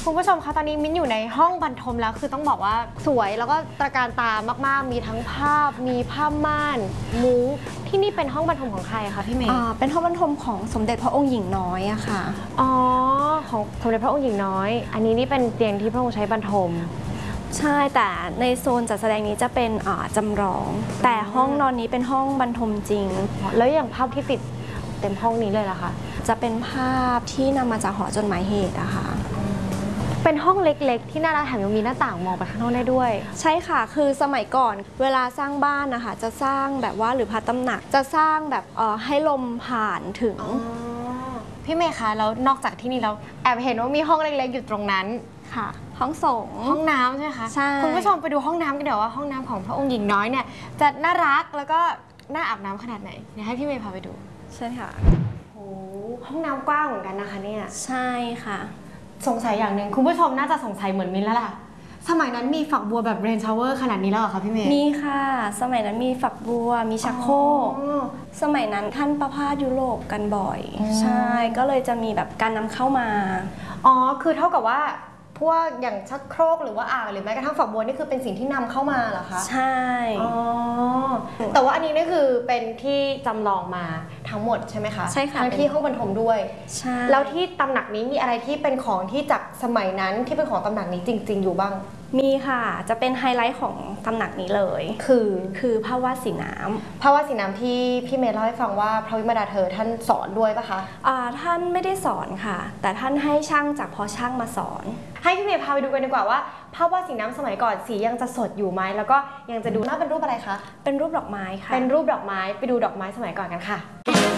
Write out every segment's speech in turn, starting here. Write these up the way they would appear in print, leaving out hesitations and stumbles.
คุณผู้ชมคะตอนนี้มิ้นอยู่ในห้องบรรทมแล้วคือต้องบอกว่าสวยแล้วก็ตระการตามากๆมีทั้งภาพมีผ้าม่านมุ้งที่นี่เป็นห้องบรรทมของใครคะพี่เมย์เป็นห้องบรรทมของสมเด็จพระองค์หญิงน้อยอะค่ะอ๋อของสมเด็จพระองค์หญิงน้อยอันนี้นี่เป็นเตียงที่พระองค์ใช้บรรทมใช่แต่ในโซนจัดแสดงนี้จะเป็นจำลองแต่ห้องนอนนี้เป็นห้องบรรทมจริงแล้วอย่างภาพที่ติดเต็มห้องนี้เลยล่ะคะจะเป็นภาพที่นำมาจากหอจดหมายเหตุอะค่ะเป็นห้องเล็กๆที่น่ารักแถมยังมีหน้าต่างมองไปข้างนอกได้ด้วยใช่ค่ะคือสมัยก่อนเวลาสร้างบ้านนะคะจะสร้างแบบว่าหรือพระตำหนักจะสร้างแบบให้ลมผ่านถึงพี่เมย์คะแล้วนอกจากที่นี่แล้วแอบเห็นว่ามีห้องเล็กๆอยู่ตรงนั้นค่ะห้องสงฆ์ห้องน้ำใช่ไหมคะใช่คุณผู้ชมไปดูห้องน้ำกันเดี๋ยวว่าห้องน้ำของพระองค์หญิงน้อยเนี่ยจะน่ารักแล้วก็น่าอาบน้ำขนาดไหนเดี๋ยวให้พี่เมย์พาไปดูใช่ค่ะโอ้ห้องน้ำกว้างเหมือนกันนะคะเนี่ยใช่ค่ะสงสัยอย่างหนึ่งคุณผู้ชมน่าจะสงสัยเหมือนมิ้นแล้วล่ะสมัยนั้นมีฝักบัวแบบเรนชาวเวอร์ขนาดนี้แล้วเหรอคะพี่เมย์มีค่ะสมัยนั้นมีฝักบัวมีชักโครกสมัยนั้นท่านประพาสยุโรปกันบ่อยใช่ก็เลยจะมีแบบการนำเข้ามาอ๋อคือเท่ากับว่าพวกอย่างชักโครกหรือว่าอ่างหรือแม้กระทั่งฝักบัวนี่คือเป็นสิ่งที่นำเข้ามาเหรอคะใช่อ๋อแต่ว่าอันนี้นี่คือเป็นที่จำลองมาทั้งหมดใช่ไหมคะใช่ค่ะทั้งที่ห้องบรรทมด้วยใช่แล้วที่ตำหนักนี้มีอะไรที่เป็นของที่จากสมัยนั้นที่เป็นของตำหนักนี้จริงๆอยู่บ้างมีค่ะจะเป็นไฮไลท์ของตำหนักนี้เลยคือภาพวาดสีน้ำภาพวาดสีน้ำที่พี่เมย์เล่าให้ฟังว่าพระวิมาดาเธอท่านสอนด้วยปะคะท่านไม่ได้สอนค่ะแต่ท่านให้ช่างจากพอช่างมาสอนให้พี่เมย์พาไปดูกันดีกว่าว่าภาพวาดสีน้ำสมัยก่อนสียังจะสดอยู่ไหมแล้วก็ยังจะดูน่าเป็นรูปอะไรคะเป็นรูปดอกไม้ค่ะเป็นรูปดอกไม้ไปดูดอกไม้สมัยก่อนกันค่ะ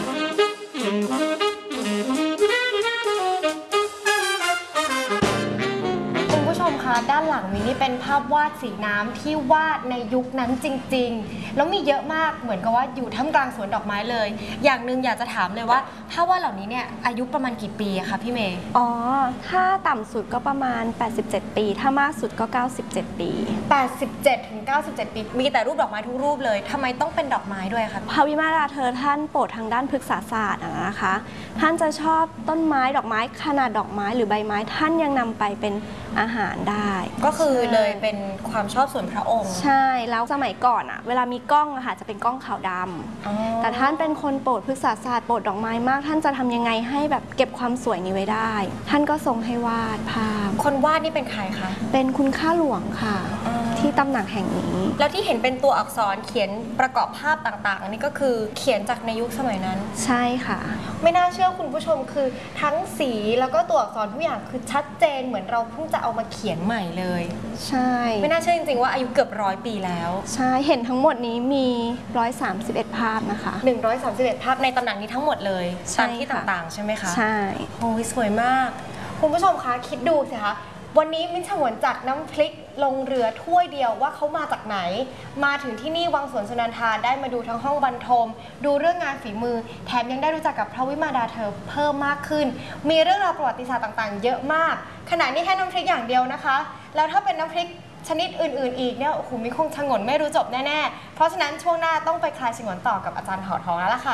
ด้านหลังนี้นี่เป็นภาพวาดสีน้ำที่วาดในยุคนั้นจริงๆแล้วมีเยอะมากเหมือนกับว่าอยู่ท่ามกลางสวนดอกไม้เลยอย่างหนึ่งอยากจะถามเลยว่าภาพวาดเหล่านี้เนี่ยอายุประมาณกี่ปีคะพี่เมย์ถ้าต่ำสุดก็ประมาณ87ปีถ้ามากสุดก็97ปี 87ถึง97ปีมีแต่รูปดอกไม้ทุกรูปเลยทำไมต้องเป็นดอกไม้ด้วยคะพระวิมาราเธอท่านโปรดทางด้านพฤกษศาสตร์นะคะท่านจะชอบต้นไม้ดอกไม้ขนาดดอกไม้หรือใบไม้ท่านยังนำไปเป็นอาหารได้ก็คือเลยเป็นความชอบส่วนพระองค์ใช่แล้วสมัยก่อนเวลามีกล้องอะค่ะจะเป็นกล้องขาวดำแต่ท่านเป็นคนโปรดพฤกษศาสตร์โปรดดอกไม้มากท่านจะทำยังไงให้แบบเก็บความสวยนี้ไว้ได้ท่านก็ทรงให้วาดภาพคนวาดนี่เป็นใครคะเป็นคุณข้าหลวงค่ะที่ตำหนักแห่งนี้แล้วที่เห็นเป็นตัวอักษรเขียนประกอบภาพต่างๆอันนี้ก็คือเขียนจากในยุคสมัยนั้นใช่ค่ะไม่น่าเชื่อคุณผู้ชมคือทั้งสีแล้วก็ตัวอักษรทุกอย่างคือชัดเจนเหมือนเราเพิ่งจะเอามาเขียนใหม่เลยใช่ไม่น่าเชื่อจริงๆว่าอายุเกือบ100 ปีแล้วใช่เห็นทั้งหมดนี้มี131ภาพนะคะ 131ภาพในตำหนักนี้ทั้งหมดเลยตามที่ต่างๆใช่ไหมคะใช่โอ้ยสวยมากคุณผู้ชมคะคิดดูสิคะวันนี้มิ้นฉงนจัดน้ำพริกลงเรือถ้วยเดียวว่าเขามาจากไหนมาถึงที่นี่วังสวนสุนันทาได้มาดูทั้งห้องบรรทมดูเรื่องงานฝีมือแถมยังได้รู้จักกับพระวิมาดาเธอเพิ่มมากขึ้นมีเรื่องราวประวัติศาสตร์ต่างๆเยอะมากขณะนี้แค่น้ำพริกอย่างเดียวนะคะแล้วถ้าเป็นน้ำพริกชนิดอื่นๆอีกเนี่ยโอ้โหมิ้นคงฉงนไม่รู้จบแน่ๆเพราะฉะนั้นช่วงหน้าต้องไปคลายฉงนต่อกับอาจารย์หอทองแล้วล่ะค่ะ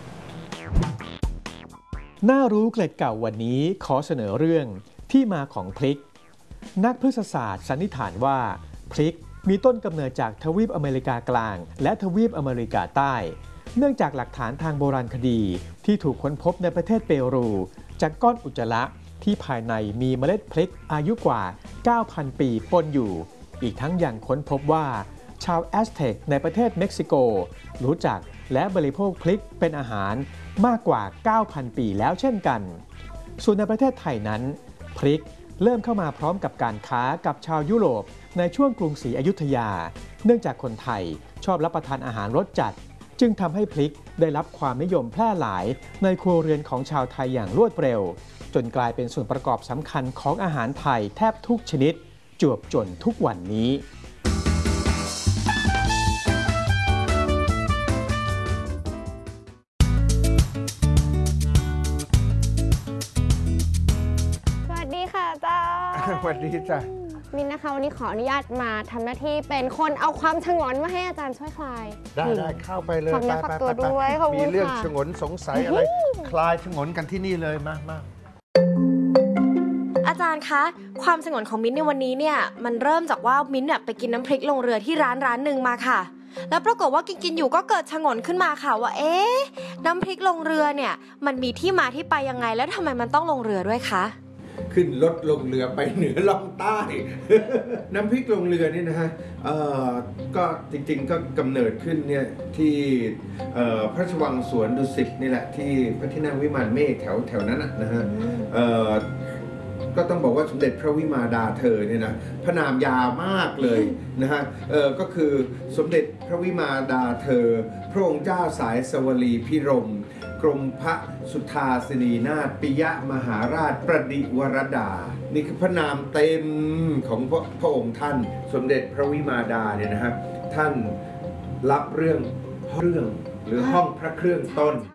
น่ารู้เกล็ดเก่าวันนี้ขอเสนอเรื่องที่มาของพริกนักพฤกษศาสตร์สันนิษฐานว่าพริกมีต้นกำเนิดจากทวีปอเมริกากลางและทวีปอเมริกาใต้เนื่องจากหลักฐานทางโบราณคดีที่ถูกค้นพบในประเทศเปรูจากก้อนอุจจาระที่ภายในมีเมล็ดพริกอายุกว่า 9,000 ปีปนอยู่อีกทั้งยังค้นพบว่าชาวแอสเท็กในประเทศเม็กซิโกรู้จักและบริโภคพริกเป็นอาหารมากกว่า 9,000 ปีแล้วเช่นกันส่วนในประเทศไทยนั้นพริกเริ่มเข้ามาพร้อมกับการค้ากับชาวยุโรปในช่วงกรุงศรีอยุธยาเนื่องจากคนไทยชอบรับประทานอาหารรสจัดจึงทำให้พริกได้รับความนิยมแพร่หลายในครัวเรือนของชาวไทยอย่างรวดเร็วจนกลายเป็นส่วนประกอบสำคัญของอาหารไทยแทบทุกชนิดจวบจนทุกวันนี้สวัสดีจ้ะมินนะคะวันนี้ขออนุญาตมาทำหน้าที่เป็นคนเอาความฉงนมาให้อาจารย์ช่วยคลายได้เข้าไปเลยฝากตัวด้วยมีเรื่องฉงนสงสัยอะไรคลายฉงนกันที่นี่เลยมาออาจารย์คะความสงวนของมิ้นท์ในวันนี้เนี่ยมันเริ่มจากว่ามิ้นท์ไปกินน้ำพริกลงเรือที่ร้านหนึ่งมาค่ะแล้วปรากฏว่ากินอยู่ก็เกิดฉงนขึ้นมาค่ะว่าน้ำพริกลงเรือเนี่ยมันมีที่มาที่ไปยังไงแล้วทำไมมันต้องลงเรือด้วยคะขึ้นรถลงเรือไปเหนือล่องใต้ น้ำพริกลงเรือนี่นะฮะก็จริงๆก็กำเนิดขึ้นเนี่ยที่พระราชวังสวนดุสิตนี่แหละที่พระที่นั่งวิมานเมฆแถวนั้นนะฮะก็ต้องบอกว่าสมเด็จพระวิมาดาเธอเนี่ยนะพระนามยาวมากเลยนะฮะก็คือสมเด็จพระวิมาดาเธอพระองค์เจ้าสายสวลีพิรมกรมพระสุทาสินีนาถปิยมหาราชประดิวรดานี่คือพระนามเต็มของพระองค์ท่านสมเด็จพระวิมาดาเนี่ยนะฮะท่านรับเรื่องหรือห้องพระเครื่องต้น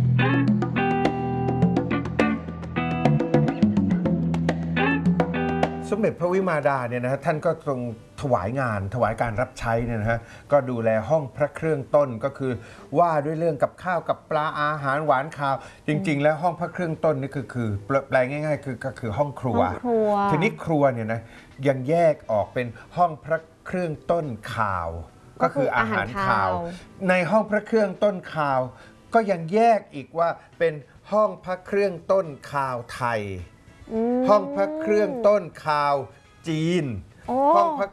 สมเด็จพระวิมาดาเนี่ยนะฮะท่านก็ทรงถวายการรับใช้เนี่ยนะฮะก็ดูแลห้องพระเครื่องต้นก็คือว่าด้วยเรื่องกับข้าวกับปลาอาหารหวานข้าวจริงๆแล้วห้องพระเครื่องต้นนี่คือแปลง่ายๆก็คือห้องครัวทีนี้ครัวเนี่ยนะยังแยกออกเป็นห้องพระเครื่องต้นข่าวก็คืออาหารข่าวในห้องพระเครื่องต้นข่าวก็ยังแยกอีกว่าเป็นห้องพระเครื่องต้นข่าวไทยห้องพระเครื่องต้นข่าวจีนห้องพระ